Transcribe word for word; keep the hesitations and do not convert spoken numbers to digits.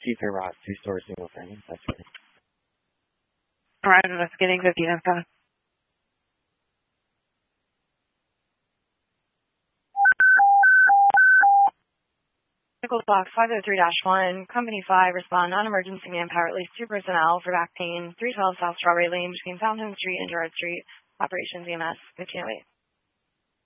Keith Ross, two-story single family. That's right. All right, investigating fifteen F. Nichols Box five oh three dash one, Company five, respond non-emergency manpower, at least two personnel for back pain, three twelve South Strawberry Lane between Fountain Street and Gerard Street, operations E M S, fifteen oh eight.